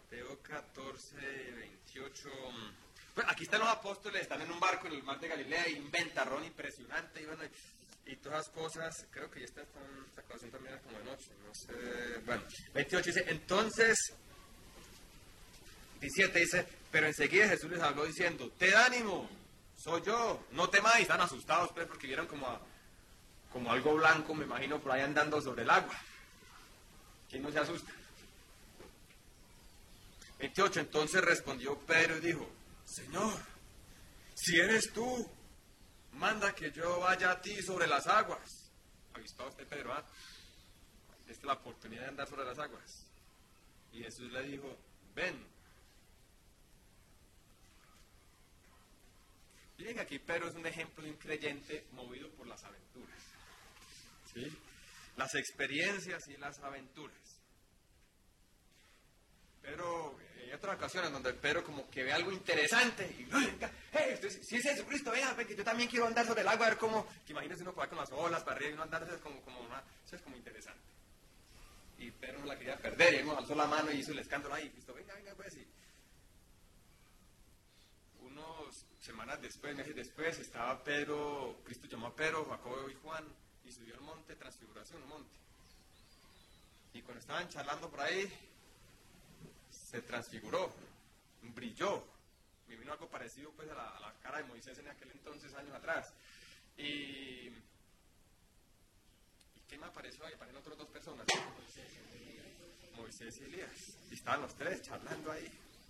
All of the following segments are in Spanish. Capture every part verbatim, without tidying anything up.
Mateo catorce, veintiocho. Bueno, aquí están los apóstoles, están en un barco en el mar de Galilea, y un ventarrón impresionante, y bueno, y, y todas las cosas. Creo que ya está, esta ocasión también era como de noche, no sé. Bueno, veintiocho dice, entonces, diecisiete dice, pero enseguida Jesús les habló diciendo, ¡ten ánimo! Soy yo, no temáis. Están asustados, pues, porque vieron como, a, como algo blanco, me imagino, por ahí andando sobre el agua. ¿Quién no se asusta? veintiocho, entonces respondió Pedro y dijo, Señor, si eres tú, manda que yo vaya a ti sobre las aguas. ¿Avispado usted, Pedro? ¿Ah? Esta es la oportunidad de andar sobre las aguas. Y Jesús le dijo, ven. Miren, aquí Pedro es un ejemplo de un creyente movido por las aventuras. ¿Sí? Las experiencias y las aventuras. Pero hay otras ocasiones donde Pedro como que ve algo interesante y venga, hey, si es Jesucristo, venga, ven, que yo también quiero andar sobre el agua, a ver cómo, que imagínense uno por ahí con las olas para arriba y uno andar, eso es como, como una, eso es como interesante. Y Pedro no la quería perder, y él nos alzó la mano y hizo el escándalo ahí, Cristo, venga, venga, pues, y unos semanas después, meses después, estaba Pedro, Cristo llamó a Pedro, Jacobo y Juan, y subió al monte Transfiguración, un monte. Y cuando estaban charlando por ahí, se transfiguró, brilló, me vino algo parecido pues a la, a la cara de Moisés en aquel entonces, años atrás. Y, ¿y qué me apareció ahí? Aparecieron otras dos personas, Moisés y Elías, y estaban los tres charlando ahí.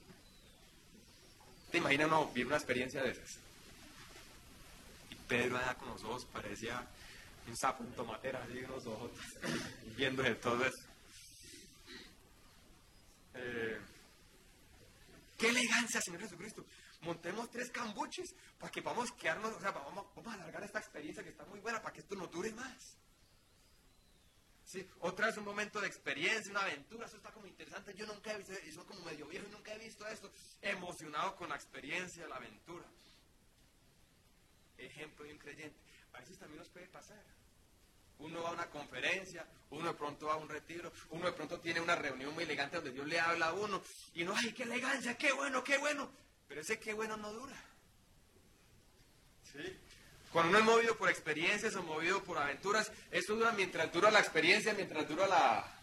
¿Te imaginas no vivir una experiencia de esas? Y Pedro allá con los ojos parecía un sapo, un tomatera, así unos ojos, viendo de todo eso. Eh, ¡Qué elegancia, Señor Jesucristo! Montemos tres cambuches para que podamos quedarnos, o sea, vamos, vamos a alargar esta experiencia que está muy buena para que esto no dure más. Sí, otra vez un momento de experiencia, una aventura, eso está como interesante. Yo nunca he visto, y soy como medio viejo y nunca he visto esto. Emocionado con la experiencia, la aventura. Ejemplo de un creyente. A veces también nos puede pasar. Uno va a una conferencia, uno de pronto va a un retiro, uno de pronto tiene una reunión muy elegante donde Dios le habla a uno y no, ¡ay, qué elegancia, qué bueno, qué bueno! Pero ese qué bueno no dura. ¿Sí? Cuando uno es movido por experiencias o movido por aventuras, eso dura mientras dura la experiencia, mientras dura la,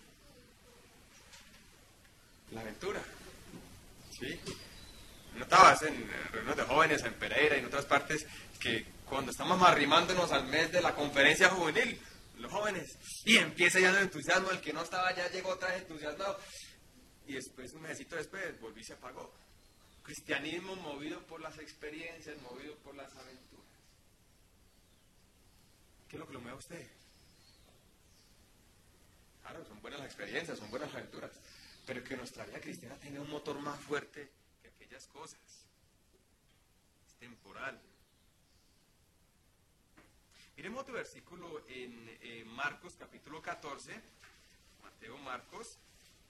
la aventura. ¿Sí? No estabas en reuniones de jóvenes en Pereira y en otras partes que cuando estamos arrimándonos al mes de la conferencia juvenil, los jóvenes, y empieza ya el entusiasmo, el que no estaba ya llegó otra vez entusiasmado, y después, un mesecito después, volví y se apagó. Cristianismo movido por las experiencias, movido por las aventuras. ¿Qué es lo que lo mueve a usted? Claro, son buenas las experiencias, son buenas las aventuras, pero que nuestra vida cristiana tenga un motor más fuerte que aquellas cosas. Es temporal. Miremos otro versículo en eh, Marcos capítulo catorce, Mateo Marcos.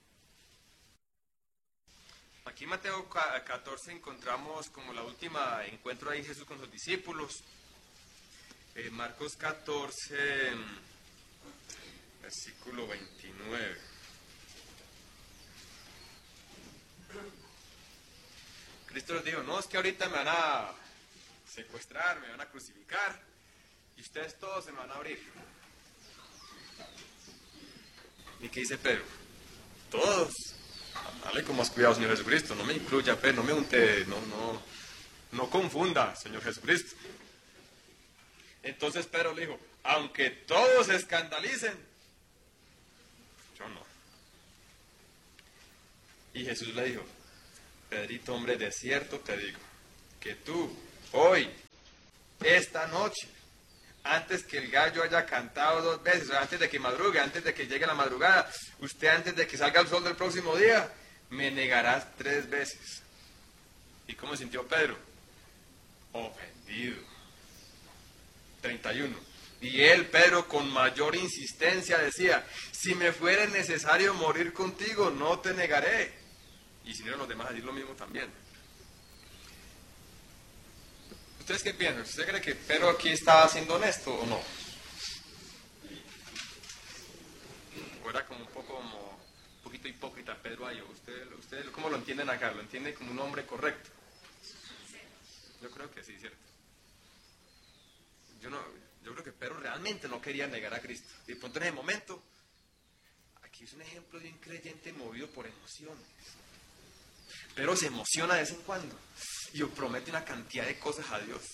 Aquí en Mateo catorce encontramos como la última encuentro ahí Jesús con sus discípulos. Eh, Marcos catorce, versículo veintinueve. Cristo les dijo, no, es que ahorita me van a secuestrar, me van a crucificar. Y ustedes todos se me van a abrir. ¿Y qué dice Pedro? Todos. Dale con más cuidado, Señor Jesucristo. No me incluya, Pedro, no me unte, no, no, no confunda, Señor Jesucristo. Entonces Pedro le dijo, aunque todos se escandalicen, yo no. Y Jesús le dijo, Pedrito, hombre, de cierto te digo, que tú, hoy, esta noche, antes que el gallo haya cantado dos veces, antes de que madrugue, antes de que llegue la madrugada, usted antes de que salga el sol del próximo día, me negarás tres veces. ¿Y cómo se sintió Pedro? Ofendido. treinta y uno. Y él, Pedro, con mayor insistencia decía, si me fuere necesario morir contigo, no te negaré. Y si no, los demás a decir lo mismo también. ¿Ustedes qué piensan? ¿Usted cree que Pedro aquí estaba siendo honesto o no? ¿O era como un poco como un poquito hipócrita Pedro Mayo, ¿usted, usted cómo lo entienden acá? ¿Lo entiende como un hombre correcto? Yo creo que sí, ¿cierto? Yo, no, yo creo que Pedro realmente no quería negar a Cristo. Y de pronto en ese momento, aquí es un ejemplo de un creyente movido por emociones. Pedro se emociona de vez en cuando y promete una cantidad de cosas a Dios.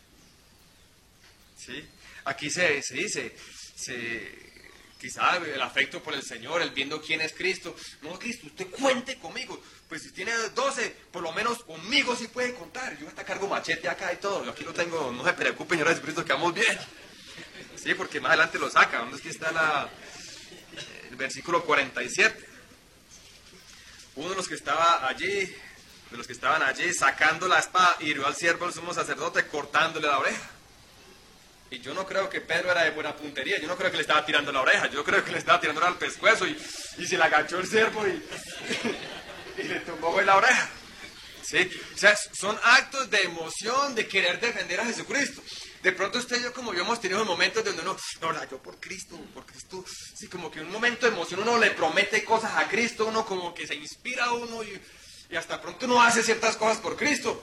¿Sí? Aquí se, se dice, se, quizá el afecto por el Señor, el viendo quién es Cristo. No, Cristo, usted cuente conmigo. Pues si tiene doce, por lo menos conmigo sí puede contar. Yo hasta cargo machete acá y todo. Yo aquí lo tengo, no se preocupe, señor Jesucristo, que vamos bien. Sí, porque más adelante lo saca. ¿Dónde es que está la, el versículo cuarenta y siete? Uno de los que estaba allí, de los que estaban allí, sacando la espada, hirió al siervo del sumo sacerdote, cortándole la oreja. Y yo no creo que Pedro era de buena puntería, yo no creo que le estaba tirando la oreja, yo creo que le estaba tirando al pescuezo y, y se le agachó el siervo y, y le tumbó en la oreja. ¿Sí? O sea, son actos de emoción, de querer defender a Jesucristo. De pronto usted y yo, como yo, hemos tenido momentos donde uno, no, la, yo por Cristo, por Cristo, sí, como que en un momento de emoción uno le promete cosas a Cristo, uno como que se inspira a uno y, y hasta pronto uno hace ciertas cosas por Cristo.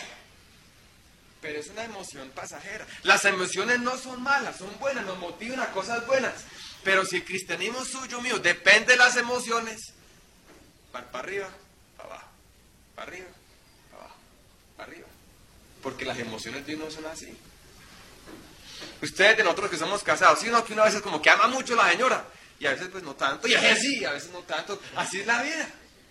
Pero es una emoción pasajera. Las emociones no son malas, son buenas, nos motivan a cosas buenas. Pero si el cristianismo suyo, mío, depende de las emociones, va para arriba, para abajo, para arriba, para abajo, para arriba. Porque las emociones de uno son así. Ustedes de nosotros que somos casados, sí, no, que una vez es como que ama mucho a la señora, y a veces pues no tanto, y a veces sí, a veces no tanto, así es la vida.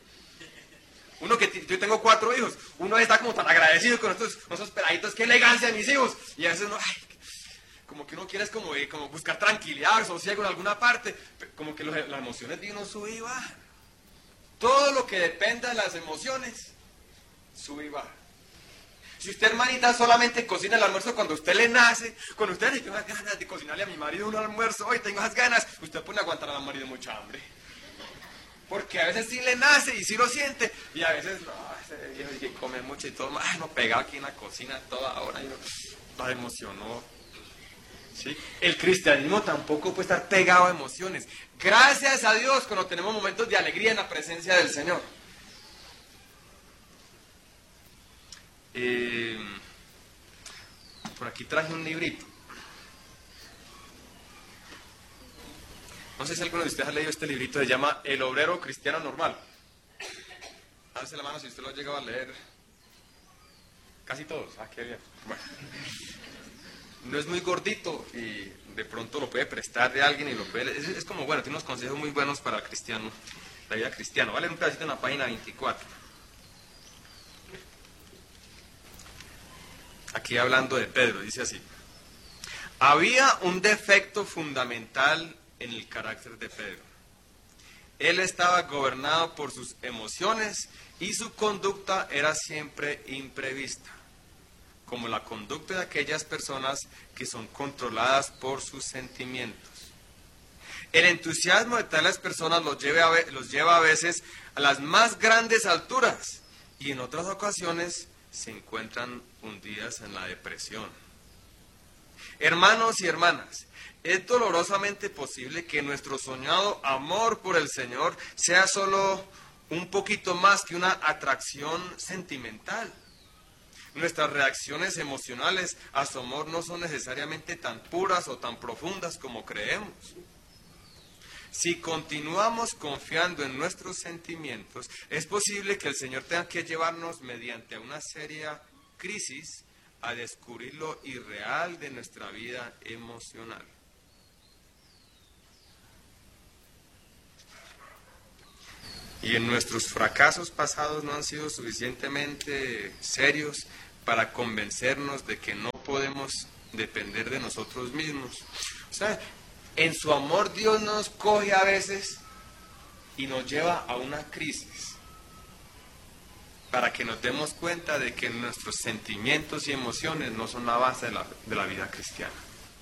Uno que, yo tengo cuatro hijos, uno está como tan agradecido con estos, con esos peladitos, qué elegancia de mis hijos, y a veces uno, ay, como que uno quiere es como, eh, como buscar tranquilidad, sosiego en alguna parte, como que los, las emociones de uno suben y bajan. Todo lo que dependa de las emociones, sube y baja. Si usted, hermanita, solamente cocina el almuerzo cuando usted le nace, cuando usted tiene unas ganas de cocinarle a mi marido un almuerzo, hoy tengo esas ganas, usted pone a aguantar a la marido mucha hambre. Porque a veces sí le nace y sí lo siente, y a veces, no, ese viejo que come mucho y todo, ay, no, pegado aquí en la cocina toda hora, y no, la emocionó. ¿Sí? El cristianismo tampoco puede estar pegado a emociones. Gracias a Dios cuando tenemos momentos de alegría en la presencia del Señor. Eh, por aquí traje un librito. No sé si alguno de ustedes ha leído este librito, se llama El Obrero Cristiano Normal. Alce la mano si usted lo ha llegado a leer. Casi todos. Ah, qué bien. Bueno. No es muy gordito y de pronto lo puede prestar de alguien y lo puede... Es, es como, bueno, tiene unos consejos muy buenos para el cristiano, la vida cristiana. Vale un pedacito en la página veinticuatro. Aquí hablando de Pedro, dice así. Había un defecto fundamental en el carácter de Pedro. Él estaba gobernado por sus emociones y su conducta era siempre imprevista, como la conducta de aquellas personas que son controladas por sus sentimientos. El entusiasmo de tales personas los lleva a, los lleva a veces a las más grandes alturas y en otras ocasiones se encuentran hundidas en la depresión. Hermanos y hermanas, es dolorosamente posible que nuestro soñado amor por el Señor sea solo un poquito más que una atracción sentimental. Nuestras reacciones emocionales a su amor no son necesariamente tan puras o tan profundas como creemos. Si continuamos confiando en nuestros sentimientos, es posible que el Señor tenga que llevarnos mediante una seria crisis a descubrir lo irreal de nuestra vida emocional. Y en nuestros fracasos pasados no han sido suficientemente serios para convencernos de que no podemos depender de nosotros mismos. O sea, en su amor Dios nos coge a veces y nos lleva a una crisis para que nos demos cuenta de que nuestros sentimientos y emociones no son la base de la, de la vida cristiana.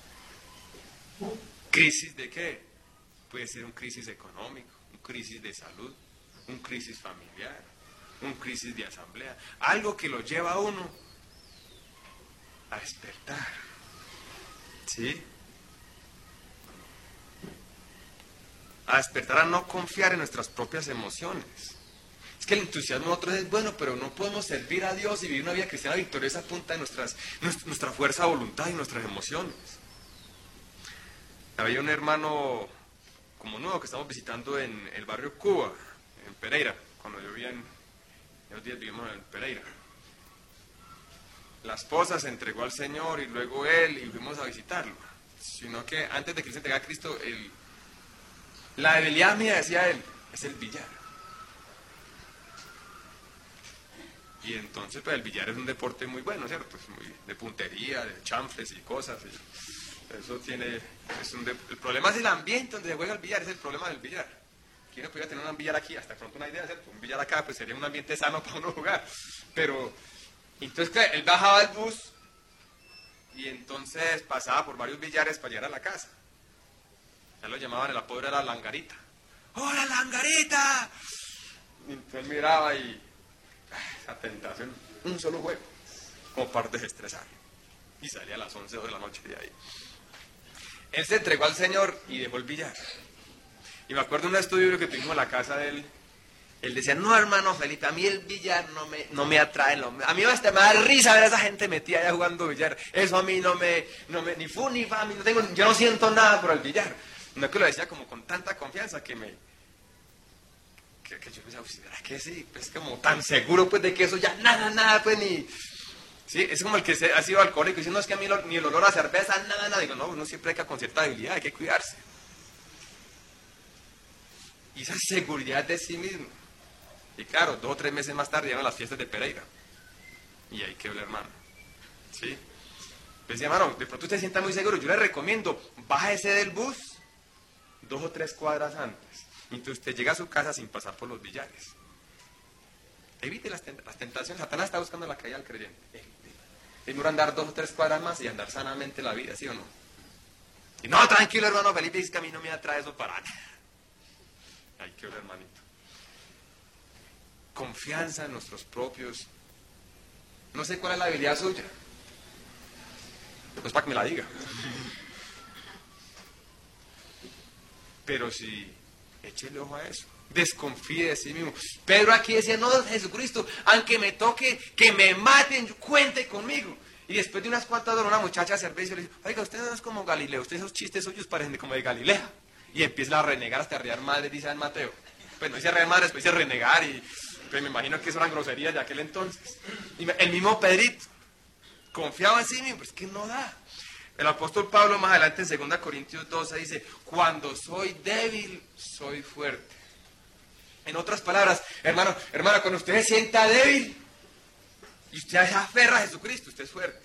¿Crisis de qué? Puede ser un crisis económico, un crisis de salud, un crisis familiar, un crisis de asamblea, algo que lo lleva a uno a despertar. ¿Sí? a despertar a no confiar en nuestras propias emociones. Es que el entusiasmo de otros es bueno, pero no podemos servir a Dios y vivir una vida cristiana victoriosa a punta de nuestras, nuestra fuerza de voluntad y nuestras emociones. Había un hermano como nuevo que estamos visitando en el barrio Cuba, en Pereira, cuando yo vivía en esos días vivimos en Pereira. La esposa se entregó al Señor y luego él y fuimos a visitarlo. Sino que antes de que él se entregara a Cristo, el, la debilidad mía, decía él, es el billar. Y entonces pues el billar es un deporte muy bueno, ¿cierto? Es muy de puntería, de chanfles y cosas. Y eso tiene, es un de, el problema es el ambiente donde se juega el billar, es el problema del billar. ¿Quién no podría tener un billar aquí? Hasta de pronto una idea, ¿cierto? Un billar acá pues sería un ambiente sano para uno jugar. Pero, entonces claro, él bajaba del bus y entonces pasaba por varios billares para llegar a la casa. Ya lo llamaban, el apodo era la langarita. ¡Hola, langarita! Y entonces miraba y... esa tentación, un solo juego, como para desestresar. Y salía a las once o de la noche de ahí. Él se entregó al Señor y dejó el billar. Y me acuerdo de un estudio que tuvimos en la casa de él. Él decía, no, hermano Felipe, a mí el billar no me, no me atrae. No, a mí hasta me da risa ver a esa gente metida allá jugando billar. Eso a mí no me, no me ni fu ni fa, no tengo, yo no siento nada por el billar. No es que lo decía como con tanta confianza que me... Que, que yo pensaba, pues, ¿verdad que sí? Pues como tan seguro pues de que eso ya nada, nada, pues ni... Sí, es como el que se, ha sido alcohólico y dice, no, es que a mí lo, ni el olor a cerveza, nada, nada. Digo, no, uno siempre hay que con cierta debilidad, hay que cuidarse. Y esa seguridad de sí mismo. Y claro, dos o tres meses más tarde llegan las fiestas de Pereira. Y ahí quedó el hermano. ¿Sí? Pues hermano, de pronto usted se sienta muy seguro. Yo le recomiendo, bájese del bus dos o tres cuadras antes. Y entonces usted llega a su casa sin pasar por los billares. Evite las, tent las tentaciones. Satanás está buscando la caída al creyente. Es mejor andar dos o tres cuadras más y andar sanamente la vida, ¿sí o no? Y no, tranquilo, hermano Felipe, dice que a mí no me atrae eso para nada. Ay, qué hermanito. Confianza en nuestros propios. No sé cuál es la habilidad suya. Pues para que me la diga. Pero si, échele ojo a eso. Desconfíe de sí mismo. Pedro aquí decía, no, Jesucristo, aunque me toque, que me maten, cuente conmigo. Y después de unas cuantas horas una muchacha de servicio le dice, oiga, usted no es como Galileo, usted esos chistes suyos parecen como de Galilea. Y empieza a renegar hasta arriar madre, dice San Mateo. Pues no dice arriar madre, después dice renegar y pues me imagino que eso eran groserías de aquel entonces. Y el mismo Pedrito confiaba en sí mismo, pues que no da. El apóstol Pablo más adelante en segunda Corintios doce dice, cuando soy débil, soy fuerte. En otras palabras, hermano, hermano, cuando usted se sienta débil y usted se aferra a Jesucristo, usted es fuerte.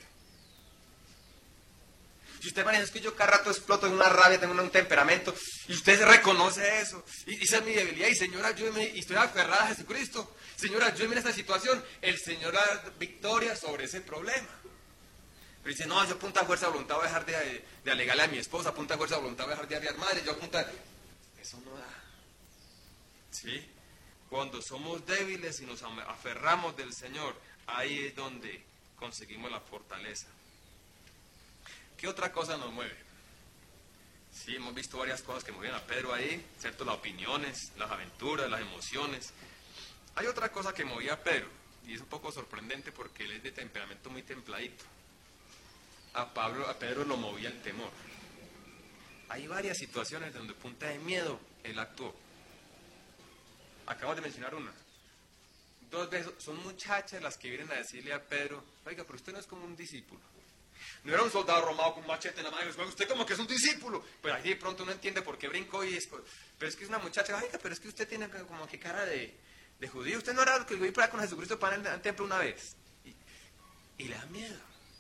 Si usted maneja, es que yo cada rato exploto en una rabia, tengo un temperamento, y usted se reconoce eso, y esa es mi debilidad, y Señor, ayúdeme, y estoy aferrada a Jesucristo. Señor, ayúdeme en esta situación. El Señor da victoria sobre ese problema. Pero dice, no, yo a punta de fuerza de voluntad voy a dejar de, de alegarle a mi esposa, a punta de fuerza de voluntad voy a dejar de arriar madre, yo a punta de... Eso no da. ¿Sí? Cuando somos débiles y nos aferramos del Señor, ahí es donde conseguimos la fortaleza. ¿Qué otra cosa nos mueve? Sí, hemos visto varias cosas que mueven a Pedro ahí, ¿cierto? Las opiniones, las aventuras, las emociones. Hay otra cosa que movía a Pedro, y es un poco sorprendente porque él es de temperamento muy templadito. A Pablo, a Pedro lo movía el temor. Hay varias situaciones donde punta de miedo él actuó. Acabamos de mencionar una. Dos veces, son muchachas las que vienen a decirle a Pedro, oiga, pero usted no es como un discípulo. No era un soldado romano con un machete en la mano, usted como que es un discípulo. Pero ahí de pronto uno entiende por qué brincó y es... Pero es que es una muchacha, oiga, pero es que usted tiene como que cara de, de judío. Usted no era el que iba para con Jesucristo para el, el templo una vez. Y, y le da miedo.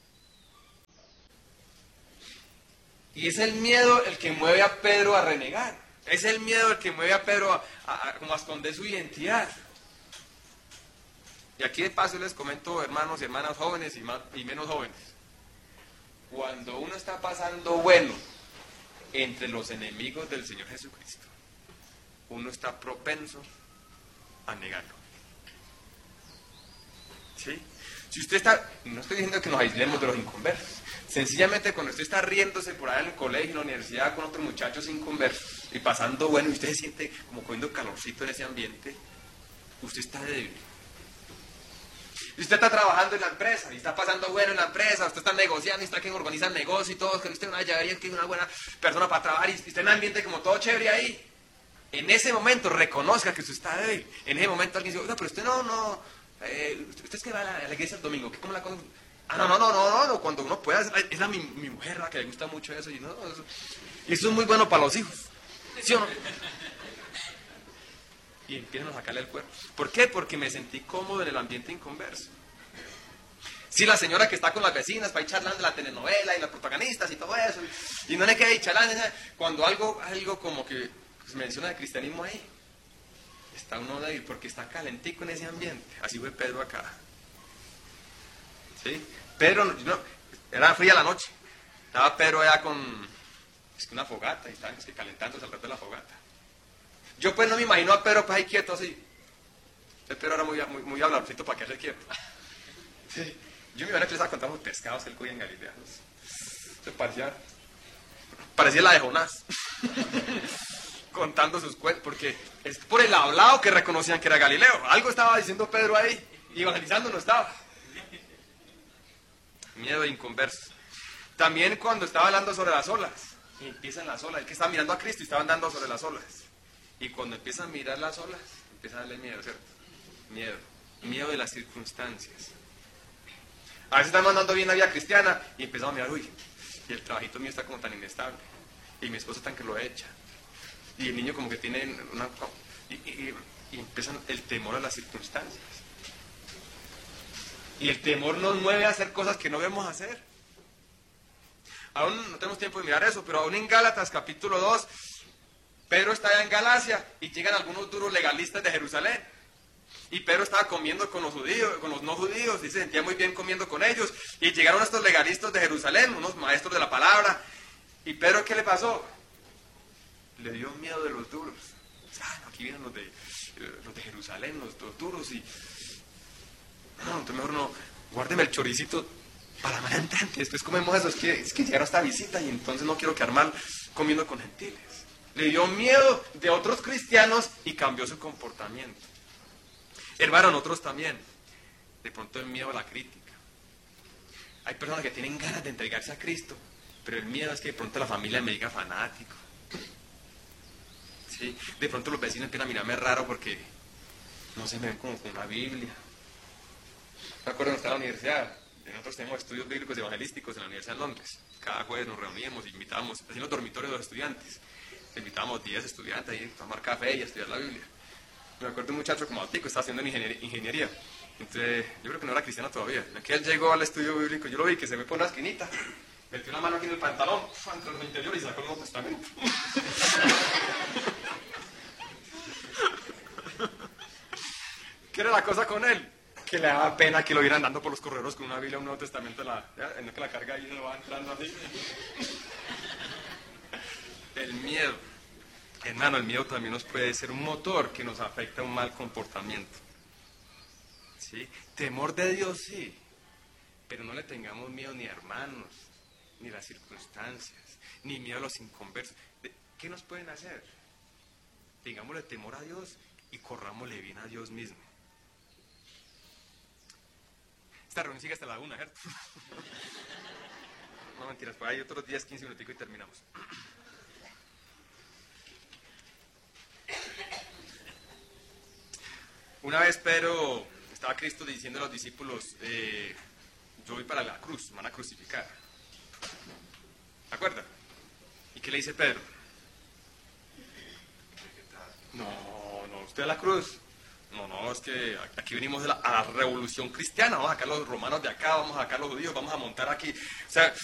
Y es el miedo el que mueve a Pedro a renegar. Es el miedo el que mueve a Pedro a, a, a, como a esconder su identidad. Y aquí de paso les comento, hermanos y hermanas jóvenes y, más, y menos jóvenes. Cuando uno está pasando bueno entre los enemigos del Señor Jesucristo, uno está propenso a negarlo. ¿Sí? Si usted está, no estoy diciendo que nos aislemos de los inconversos, Sencillamente cuando usted está riéndose por ahí en el colegio, en la universidad, con otros muchachos inconversos y pasando bueno, y usted se siente como cogiendo calorcito en ese ambiente, usted está débil. Y usted está trabajando en la empresa, y está pasando bueno en la empresa, usted está negociando, y está quien organiza el negocio y todo, que usted es una llavería, que es una buena persona para trabajar, y usted está en un ambiente como todo chévere ahí. En ese momento reconozca que usted está débil. En ese momento alguien dice, oiga, pero usted no, no, eh, usted es que va a la, a la iglesia el domingo, ¿qué como la cosa? Ah, no, no, no, no, no, no, cuando uno pueda, es la, es la mi, mi mujer la que le gusta mucho eso, y no, eso, y eso es muy bueno para los hijos, ¿sí o no? Y empiezan a sacarle el cuerpo. ¿Por qué? Porque me sentí cómodo en el ambiente inconverso. Si la señora que está con las vecinas para ir charlando de la telenovela y los protagonistas y todo eso, y, y no le queda ahí charlando, cuando algo, algo como que se menciona de cristianismo ahí, está uno débil porque está calentico en ese ambiente. Así fue Pedro acá. ¿Sí? Pedro, no, era fría la noche, estaba Pedro allá con es que una fogata y estaban es que calentándose alrededor de la fogata. Yo pues no me imagino a Pedro pues ahí quieto así. El Pedro era muy, muy, muy hablarcito para quedarse quieto. Sí. Yo me iba a que les estaba contando pescados que él cogía en Galilea. Se parecía, parecía la de Jonás. Contando sus cuentos, porque es por el hablado que reconocían que era Galileo. Algo estaba diciendo Pedro ahí, y evangelizando no estaba. Miedo de inconversos. También cuando estaba hablando sobre las olas, y empiezan las olas, el que estaba mirando a Cristo y estaba andando sobre las olas. Y cuando empieza a mirar las olas, empieza a darle miedo, ¿cierto? Miedo. Miedo de las circunstancias. A veces estamos andando bien la vida cristiana y empezamos a mirar, uy, y el trabajito mío está como tan inestable. Y mi esposo tan que lo echa. Y el niño como que tiene una... Y, y, y empiezan el temor a las circunstancias. Y el temor nos mueve a hacer cosas que no debemos hacer. Aún no tenemos tiempo de mirar eso, pero aún en Gálatas capítulo dos, Pedro está allá en Galacia y llegan algunos duros legalistas de Jerusalén. Y Pedro estaba comiendo con los judíos, con los no judíos, y se sentía muy bien comiendo con ellos. Y llegaron estos legalistas de Jerusalén, unos maestros de la palabra. ¿Y Pedro qué le pasó? Le dio miedo de los duros. Ah, no, aquí vienen los de, los de Jerusalén, los, los duros, y... No, entonces mejor no, guárdeme el choricito para más entrante, después comemos eso, es que, es que llegaron esta visita y entonces no quiero quedar mal comiendo con gentiles. Le dio miedo de otros cristianos y cambió su comportamiento. Hermano, otros también, de pronto el miedo a la crítica. Hay personas que tienen ganas de entregarse a Cristo, pero el miedo es que de pronto la familia me diga fanático. ¿Sí? De pronto los vecinos empiezan a mirarme raro porque no se me ven como con una Biblia. Me acuerdo cuando estaba en la universidad, nosotros tenemos estudios bíblicos y evangelísticos en la Universidad de Londres. Cada jueves nos reuníamos, invitábamos, así en los dormitorios de los estudiantes. Invitábamos diez estudiantes ahí a tomar café y a estudiar la Biblia. Me acuerdo de un muchacho como Altico, estaba haciendo ingeniería, ingeniería. Entonces, yo creo que no era cristiano todavía. Que él llegó al estudio bíblico, yo lo vi que se ve por una esquinita, metió la mano aquí en el pantalón, entre los interiores y sacó el Nuevo Testamento. ¿Qué era la cosa con él? Que le daba pena que lo vieran dando por los corredores con una Biblia, un Nuevo Testamento, la, ya, en que la carga ahí se lo va entrando así. El miedo. Hermano, el miedo también nos puede ser un motor que nos afecta a un mal comportamiento. ¿Sí? Temor de Dios, sí. Pero no le tengamos miedo ni a hermanos, ni a las circunstancias, ni miedo a los inconversos. ¿Qué nos pueden hacer? Tengámosle temor a Dios y corrámosle bien a Dios mismo. Esta reunión sigue hasta la una, ¿cierto? No, mentiras, por ahí otros diez, quince minuticos y terminamos. Una vez Pedro, estaba Cristo diciendo a los discípulos, eh, yo voy para la cruz, me van a crucificar. ¿Se acuerdan? ¿Y qué le dice Pedro? No, no, usted a la cruz. No, no, es que aquí venimos a la, a la revolución cristiana, vamos a sacar los romanos de acá, vamos a sacar los judíos, vamos a montar aquí. O sea,